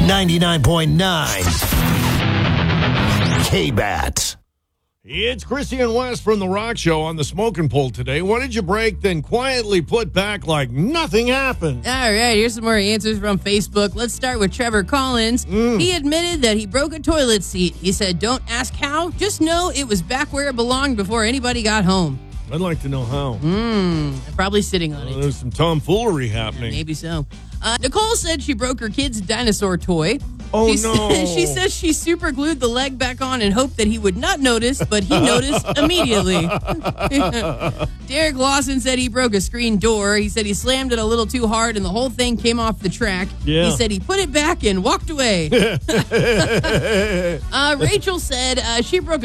99.9 K-Bat. It's Christy and Wes from The Rock Show on the Smoking Pole today. What did you break, then quietly put back like nothing happened? All right, here's some more answers from Facebook. Let's start with Trevor Collins. He admitted that he broke a toilet seat. He said, "Don't ask how, just know it was back where it belonged before anybody got home." I'd like to know how. Probably sitting on it. There's some tomfoolery happening. Maybe so. Nicole said she broke her kid's dinosaur toy. Oh, no. She says she super glued the leg back on and hoped that he would not notice, but he noticed immediately. Derek Lawson said he broke a screen door. He said he slammed it a little too hard and the whole thing came off the track. Yeah. He said he put it back and walked away. Rachel said she broke a